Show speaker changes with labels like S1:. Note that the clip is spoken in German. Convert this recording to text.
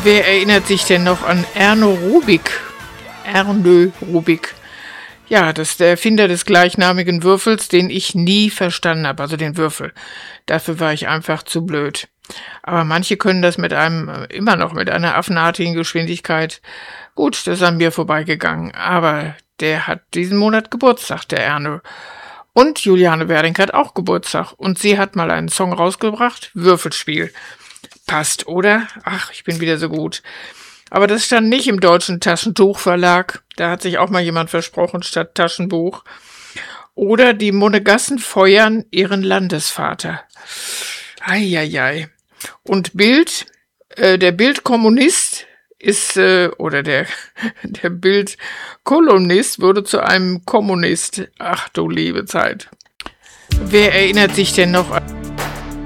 S1: Wer erinnert sich denn noch an Erno Rubik? Ernö Rubik. Ja, das ist der Erfinder des gleichnamigen Würfels, den ich nie verstanden habe, also den Würfel. Dafür war ich einfach zu blöd. Aber manche können das immer noch mit einer affenartigen Geschwindigkeit. Gut, das ist an mir vorbeigegangen, aber der hat diesen Monat Geburtstag, der Ernö. Und Juliane Werding hat auch Geburtstag und sie hat mal einen Song rausgebracht, Würfelspiel. Passt, oder? Ach, ich bin wieder so gut. Aber das stand nicht im Deutschen Taschentuchverlag. Da hat sich auch mal jemand versprochen statt Taschenbuch. Oder die Monegassen feuern ihren Landesvater. Eieiei. Und Bild, der Bildkommunist ist, oder der Bildkolumnist wurde zu einem Kommunist. Ach du liebe Zeit. Wer erinnert sich denn noch an